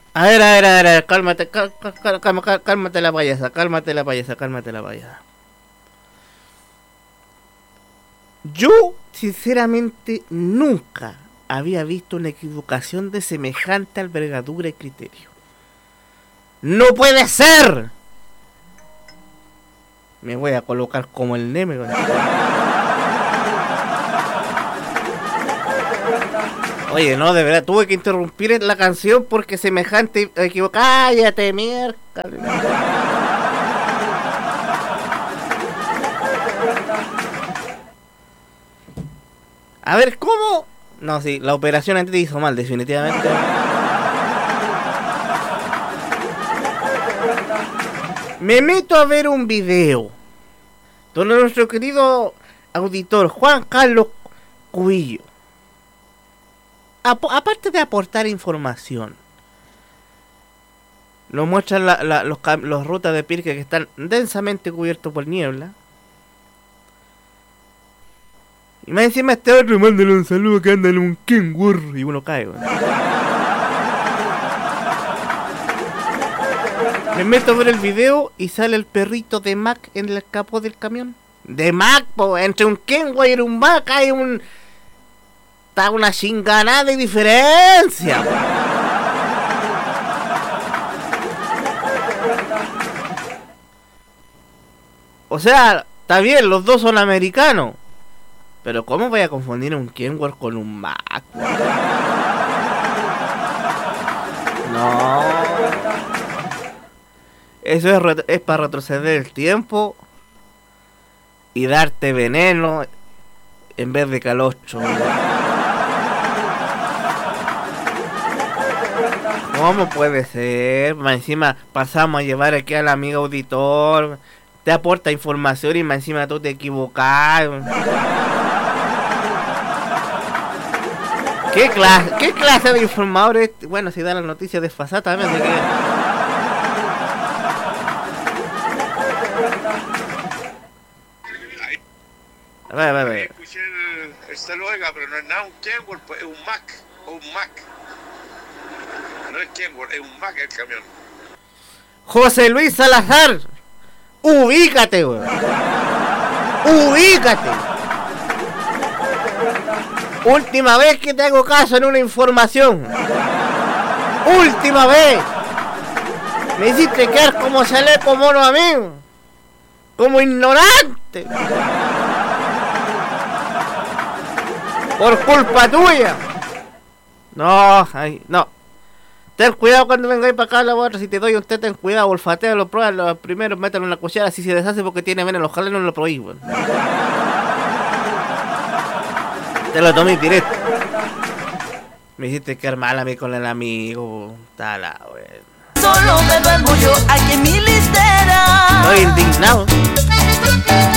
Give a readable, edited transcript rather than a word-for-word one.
A ver, cálmate, cálmate la payasa, cálmate la payasa. Yo, sinceramente, nunca había visto una equivocación de semejante envergadura y criterio. ¡No puede ser! Me voy a colocar como el Neme. Oye, no, de verdad, tuve que interrumpir la canción porque semejante equivocada. ¡Cállate, mierda! A ver, ¿cómo? No, sí, la operación antes te hizo mal, definitivamente. Me meto a ver un video donde nuestro querido auditor Juan Carlos Cubillo, aparte de aportar información, nos muestran los rutas de Pirque que están densamente cubiertos por niebla. Y más encima este otro, mándale un saludo que anda en un Kenworth y uno cae, güey. Me meto a ver el video y sale el perrito de Mac en el capó del camión. De Mac, po, entre un Kenworth y un Mac hay un... Está una chinganada de diferencia. O sea, está bien, los dos son americanos. Pero ¿cómo voy a confundir un Kenworth con un Mac? No. Eso es para retroceder el tiempo y darte veneno en vez de calostro. ¿Cómo puede ser? Más encima pasamos a llevar aquí al amigo auditor, te aporta información y más encima tú te equivocas. ¿Qué clase de informador es? Bueno, si da las noticias desfasadas también se queda. A ver. Escuché el saludo, pero no es nada un Kenworth, pues es un Mac, o un Mac. No es Kenworth, es un Mac el camión. José Luis Salazar, ubícate, güey. Ubícate. Última vez que te hago caso en una información. Última vez. Me hiciste quedar como chaleco mono a mí. Como ignorante. Por culpa tuya. No. Ten cuidado cuando vengáis para acá, la otra. Si te doy un té, ten cuidado, olfatea, lo pruebas. Lo primero, mételo en la cuchara. Si se deshace porque tiene veneno, ojalá no lo probéis, bueno. Te lo tomé directo. Me hiciste quedar mal a mí con el amigo. Tala, wey. Solo me duermo yo aquí en mi litera. Estoy indignado.